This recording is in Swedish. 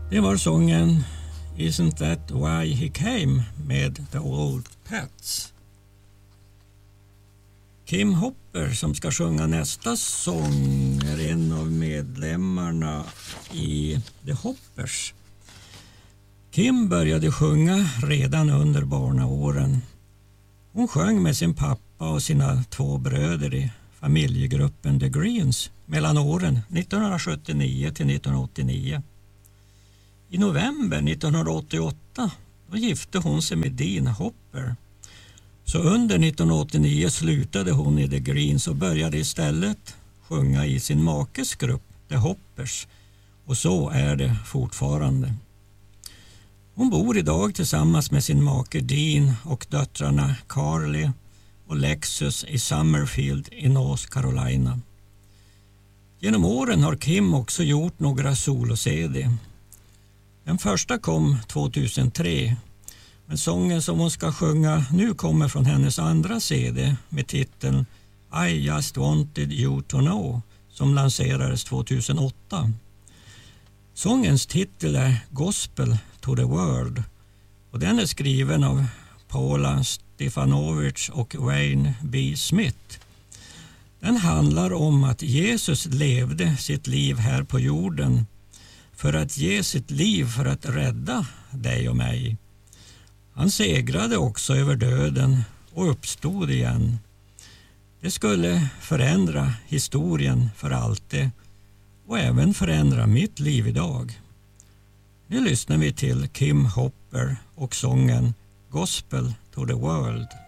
Det var sången Isn't That Why He Came med The Old Pets. Kim Hopper som ska sjunga nästa sång är en av medlemmarna i The Hoppers. Kim började sjunga redan under barnaåren. Hon sjöng med sin pappa och sina 2 bröder i familjegruppen The Greens mellan åren 1979 till 1989. I november 1988 då gifte hon sig med Dean Hopper. Så under 1989 slutade hon i The Greens och började istället sjunga i sin makes grupp The Hoppers. Och så är det fortfarande. Hon bor idag tillsammans med sin make Dean och döttrarna Carly och Lexus i Summerfield i North Carolina. Genom åren har Kim också gjort några solo-CD. Den första kom 2003, men sången som hon ska sjunga nu kommer från hennes andra CD med titeln I Just Wanted You To Know som lanserades 2008. Sångens titel är Gospel to the World och den är skriven av Paula Stefanovic och Wayne B. Smith. Den handlar om att Jesus levde sitt liv här på jorden för att ge sitt liv för att rädda dig och mig. Han segrade också över döden och uppstod igen. Det skulle förändra historien för alltid och även förändra mitt liv idag. Nu lyssnar vi till Kim Hopper och sången Gospel to the World.